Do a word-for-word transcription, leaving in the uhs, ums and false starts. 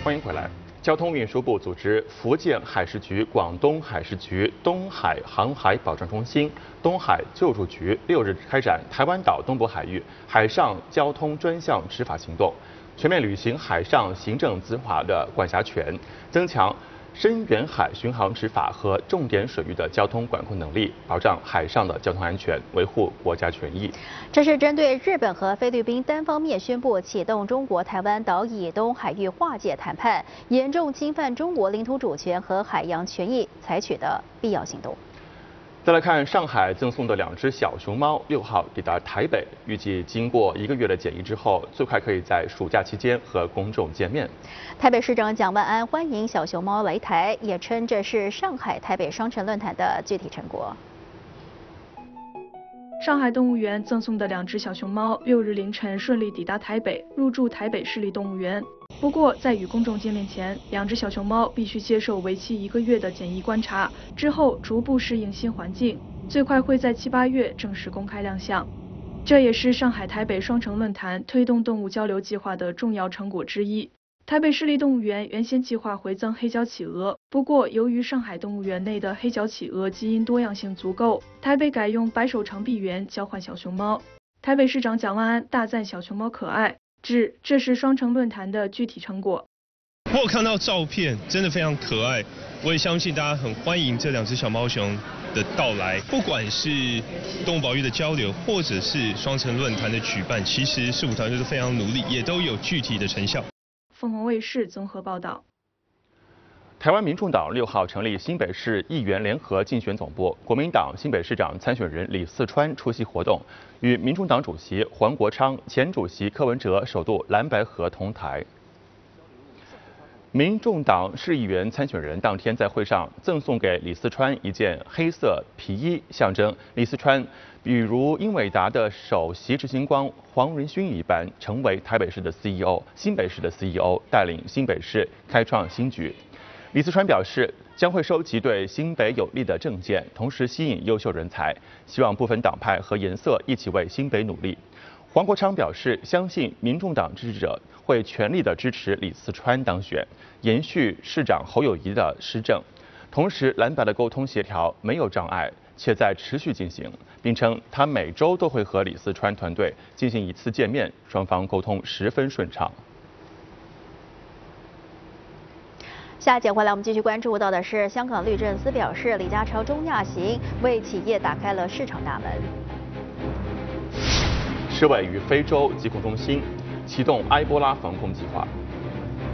欢迎回来。交通运输部组织福建海事局、广东海事局、东海航海保障中心、东海救助局六日开展台湾岛东部海域海上交通专项执法行动，全面履行海上行政执法的管辖权，增强深远海巡航执法和重点水域的交通管控能力，保障海上的交通安全，维护国家权益。 这是针对日本和菲律宾单方面宣布启动中国台湾岛以东海域划界谈判，严重侵犯中国领土主权和海洋权益采取的必要行动。 再来看上海赠送的两只小熊猫，六号抵达台北，预计经过一个月的检疫之后，最快可以在暑假期间和公众见面。 台北市长蒋万安欢迎小熊猫来台，也称这是上海台北双城论坛的具体成果。 上海动物园赠送的两只小熊猫，六日凌晨顺利抵达台北，入住台北市立动物园。不过，在与公众见面前，两只小熊猫必须接受为期一个月的检疫观察，之后逐步适应新环境，最快会在七八月正式公开亮相。这也是上海台北双城论坛推动动物交流计划的重要成果之一。台北市立动物园原先计划回赠黑脚企鹅，不过由于上海动物园内的黑脚企鹅基因多样性足够，台北改用白手长臂猿交换小熊猫。台北市长蒋万安大赞小熊猫可爱，指这是双城论坛的具体成果。 我有看到照片，真的非常可爱。我也相信大家很欢迎这两只小猫熊的到来。不管是动物保育的交流，或者是双城论坛的举办，其实市府团队都非常努力，也都有具体的成效。 凤凰卫视综合报道。 台湾民众党六号成立新北市议员联合竞选总部，国民党新北市长参选人李四川出席活动，与民众党主席黄国昌、前主席柯文哲首度蓝白合同台。民众党市议员参选人当天在会上赠送给李四川一件黑色皮衣，象征李四川比如英伟达的首席执行官黄仁勋一般，成为台北市的 C E O、新北市的 C E O， 带领新北市开创新局。李四川表示，将会收集对新北有利的政见，同时吸引优秀人才，希望不分党派和颜色一起为新北努力。黄国昌表示，相信民众党支持者会全力的支持李四川当选，延续市长侯友宜的施政。同时，蓝白的沟通协调没有障碍，且在持续进行，并称他每周都会和李四川团队进行一次见面，双方沟通十分顺畅。 下一节回来，我们继续关注到的是，香港律政司表示，李家超中亚行为企业打开了市场大门。 世卫与非洲疾控中心启动埃博拉防控计划。